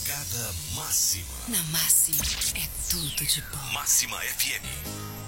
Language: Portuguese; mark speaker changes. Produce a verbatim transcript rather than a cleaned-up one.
Speaker 1: Morada Máxima.
Speaker 2: Na Máxima é tudo de bom.
Speaker 1: Máxima F M.